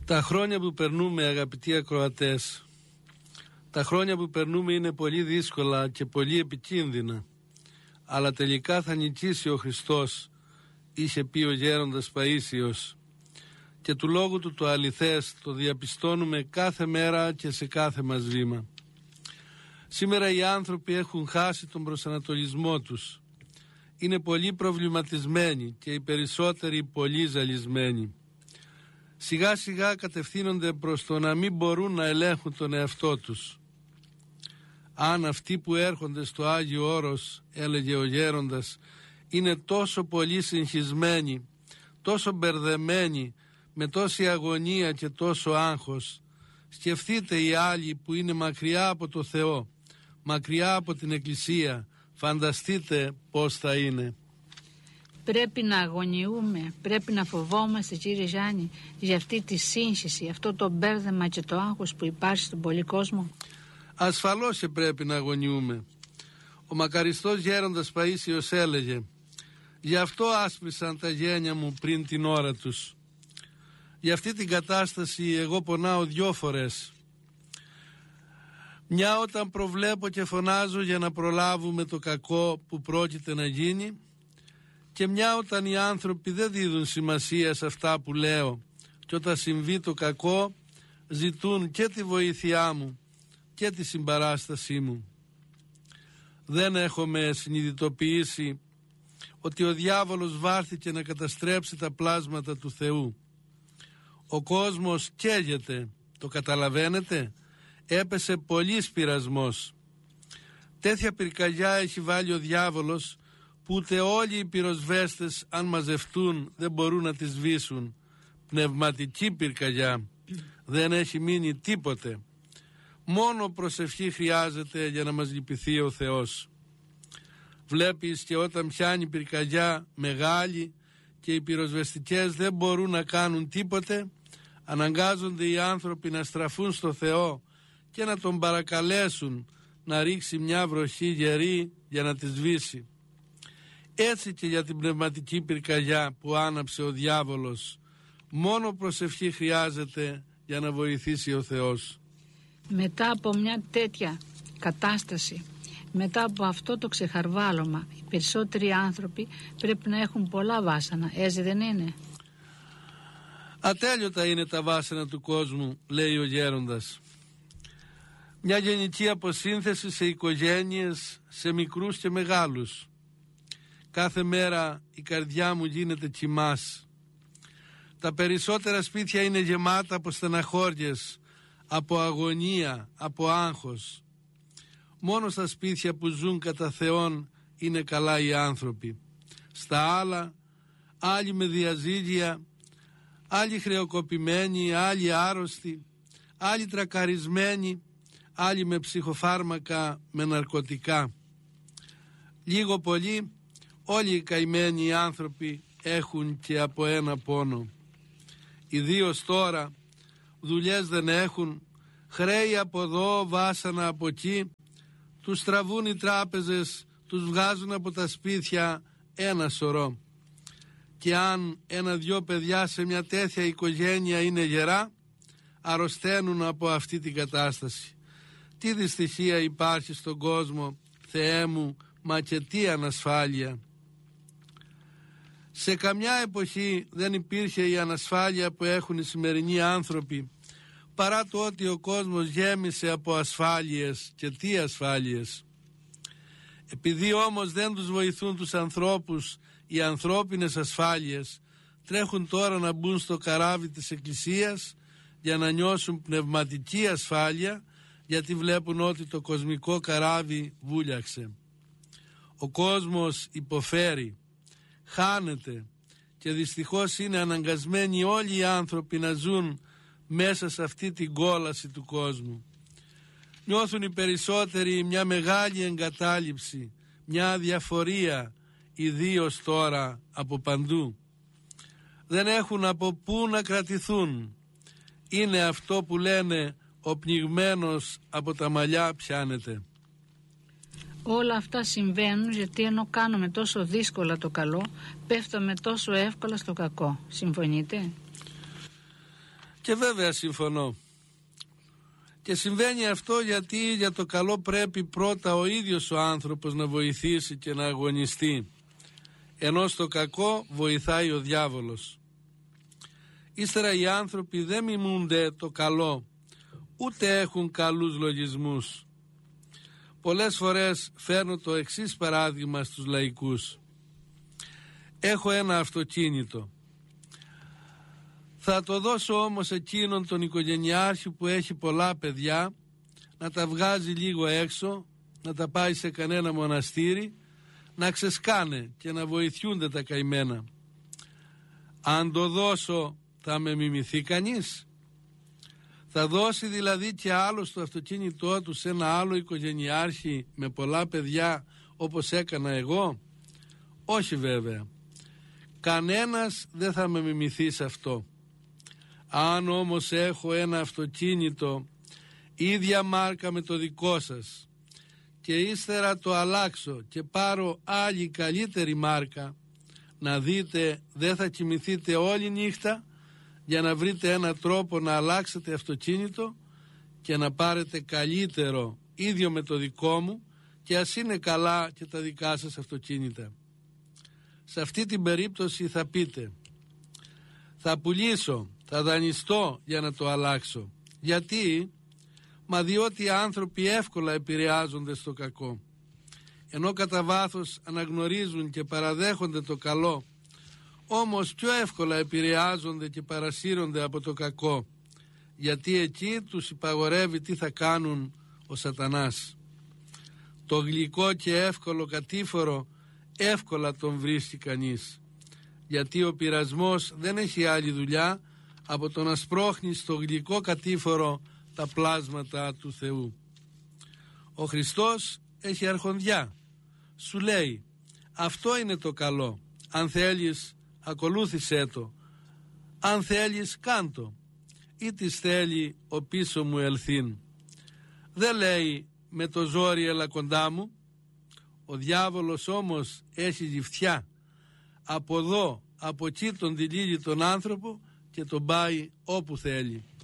Τα χρόνια που περνούμε, αγαπητοί ακροατές, τα χρόνια που περνούμε είναι πολύ δύσκολα και πολύ επικίνδυνα, αλλά τελικά θα νικήσει ο Χριστός, είχε πει ο γέροντας Παΐσιος, και του λόγου του το αληθές το διαπιστώνουμε κάθε μέρα και σε κάθε μας βήμα. Σήμερα οι άνθρωποι έχουν χάσει τον προσανατολισμό τους. Είναι πολύ προβληματισμένοι και οι περισσότεροι πολύ ζαλισμένοι. Σιγά σιγά κατευθύνονται προς το να μην μπορούν να ελέγχουν τον εαυτό τους. Αν αυτοί που έρχονται στο Άγιο Όρος, έλεγε ο γέροντας, είναι τόσο πολύ συγχυσμένοι, τόσο μπερδεμένοι, με τόση αγωνία και τόσο άγχος, σκεφτείτε οι άλλοι που είναι μακριά από το Θεό, μακριά από την Εκκλησία, φανταστείτε πώς θα είναι. Πρέπει να αγωνιούμε, πρέπει να φοβόμαστε, κύριε Γιάννη, για αυτή τη σύγχυση, αυτό το μπέρδεμα και το άγχος που υπάρχει στον πολύ κόσμο. Ασφαλώς και πρέπει να αγωνιούμε. Ο μακαριστός γέροντας Παΐσιος έλεγε, γι' αυτό άσπρισαν τα γένια μου πριν την ώρα τους. Για αυτή την κατάσταση εγώ πονάω 2 φορές. Μια όταν προβλέπω και φωνάζω για να προλάβουμε το κακό που πρόκειται να γίνει, και μια όταν οι άνθρωποι δεν δίδουν σημασία σε αυτά που λέω και όταν συμβεί το κακό ζητούν και τη βοήθειά μου και τη συμπαράστασή μου. Δεν έχουμε συνειδητοποιήσει ότι ο διάβολος βάρθηκε να καταστρέψει τα πλάσματα του Θεού. Ο κόσμος καίγεται, το καταλαβαίνετε, έπεσε πολύς πειρασμός. Τέτοια πυρκαγιά έχει βάλει ο διάβολος που ούτε όλοι οι πυροσβέστες αν μαζευτούν δεν μπορούν να τη σβήσουν. Πνευματική πυρκαγιά, δεν έχει μείνει τίποτε. Μόνο προσευχή χρειάζεται για να μας λυπηθεί ο Θεός. Βλέπεις και όταν πιάνει πυρκαγιά μεγάλη και οι πυροσβεστικές δεν μπορούν να κάνουν τίποτε, αναγκάζονται οι άνθρωποι να στραφούν στο Θεό και να τον παρακαλέσουν να ρίξει μια βροχή γερή για να τη σβήσει. Έτσι και για την πνευματική πυρκαγιά που άναψε ο διάβολος, μόνο προσευχή χρειάζεται για να βοηθήσει ο Θεός. Μετά από μια τέτοια κατάσταση, μετά από αυτό το ξεχαρβάλωμα, οι περισσότεροι άνθρωποι πρέπει να έχουν πολλά βάσανα, έτσι δεν είναι? Ατέλειωτα είναι τα βάσανα του κόσμου, λέει ο γέροντας. Μια γενική αποσύνθεση σε οικογένειες, σε μικρούς και μεγάλους. Κάθε μέρα η καρδιά μου γίνεται κοιμάς. Τα περισσότερα σπίτια είναι γεμάτα από στεναχώριες, από αγωνία, από άγχος. Μόνο στα σπίτια που ζουν κατά Θεόν είναι καλά οι άνθρωποι. Στα άλλα, άλλοι με διαζύγια, άλλοι χρεοκοπημένοι, άλλοι άρρωστοι, άλλοι τρακαρισμένοι, άλλοι με ψυχοφάρμακα, με ναρκωτικά. Λίγο πολύ όλοι οι καημένοι άνθρωποι έχουν και από ένα πόνο. Ιδίως τώρα δουλειές δεν έχουν, χρέη από εδώ, βάσανα από εκεί, τους τραβούν οι τράπεζες, τους βγάζουν από τα σπίτια ένα σωρό. Και αν 1-2 παιδιά σε μια τέτοια οικογένεια είναι γερά, αρρωσταίνουν από αυτή την κατάσταση. Τι δυστυχία υπάρχει στον κόσμο, Θεέ μου, μα και τι ανασφάλεια. Σε καμιά εποχή δεν υπήρχε η ανασφάλεια που έχουν οι σημερινοί άνθρωποι, παρά το ότι ο κόσμος γέμισε από ασφάλειες, και τι ασφάλειες. Επειδή όμως δεν τους βοηθούν τους ανθρώπους οι ανθρώπινες ασφάλειες, τρέχουν τώρα να μπουν στο καράβι της Εκκλησίας για να νιώσουν πνευματική ασφάλεια, γιατί βλέπουν ότι το κοσμικό καράβι βούλιαξε. Ο κόσμος υποφέρει, χάνεται και δυστυχώς είναι αναγκασμένοι όλοι οι άνθρωποι να ζουν μέσα σε αυτή την κόλαση του κόσμου. Νιώθουν οι περισσότεροι μια μεγάλη εγκατάλειψη, μια αδιαφορία, ιδίως τώρα από παντού. Δεν έχουν από πού να κρατηθούν. Είναι αυτό που λένε ο πνιγμένος από τα μαλλιά πιάνεται. Όλα αυτά συμβαίνουν γιατί ενώ κάνουμε τόσο δύσκολα το καλό, πέφτουμε τόσο εύκολα στο κακό. Συμφωνείτε? Και βέβαια συμφωνώ. Και συμβαίνει αυτό γιατί για το καλό πρέπει πρώτα ο ίδιος ο άνθρωπος να βοηθήσει και να αγωνιστεί, ενώ στο κακό βοηθάει ο διάβολος. Ύστερα οι άνθρωποι δεν μιμούνται το καλό, ούτε έχουν καλούς λογισμούς. Πολλές φορές φέρνω το εξής παράδειγμα στους λαϊκούς. Έχω ένα αυτοκίνητο. Θα το δώσω όμως εκείνον τον οικογενειάρχη που έχει πολλά παιδιά, να τα βγάζει λίγο έξω, να τα πάει σε κανένα μοναστήρι, να ξεσκάνε και να βοηθιούνται τα καημένα. Αν το δώσω, θα με μιμηθεί κανείς? Θα δώσει δηλαδή και άλλο στο αυτοκίνητό του σε ένα άλλο οικογενειάρχη με πολλά παιδιά όπως έκανα εγώ? Όχι βέβαια. Κανένας δεν θα με μιμηθεί σε αυτό. Αν όμως έχω ένα αυτοκίνητο ίδια μάρκα με το δικό σας και ύστερα το αλλάξω και πάρω άλλη καλύτερη μάρκα, να δείτε, δεν θα κοιμηθείτε όλη νύχτα για να βρείτε έναν τρόπο να αλλάξετε αυτοκίνητο και να πάρετε καλύτερο ίδιο με το δικό μου, και ας είναι καλά και τα δικά σας αυτοκίνητα. Σε αυτή την περίπτωση θα πείτε, θα πουλήσω, θα δανειστώ για να το αλλάξω. Γιατί? Μα διότι οι άνθρωποι εύκολα επηρεάζονται στο κακό, ενώ κατά βάθος αναγνωρίζουν και παραδέχονται το καλό, όμως πιο εύκολα επηρεάζονται και παρασύρονται από το κακό, γιατί εκεί τους υπαγορεύει τι θα κάνουν ο σατανάς. Το γλυκό και εύκολο κατήφορο εύκολα τον βρίσκει κανείς, γιατί ο πειρασμός δεν έχει άλλη δουλειά από το να σπρώχνει στο γλυκό κατήφορο τα πλάσματα του Θεού. Ο Χριστός έχει αρχονδιά. Σου λέει, αυτό είναι το καλό. Αν θέλεις, ακολούθησέ το. Αν θέλεις, κάντο. Ή της θέλει ο πίσω μου ελθύν. Δεν λέει με το ζόρι έλα κοντά μου. Ο διάβολος όμως έχει γυφτιά. Από εδώ, από εκεί τον τυλίγει τον άνθρωπο και τον πάει όπου θέλει.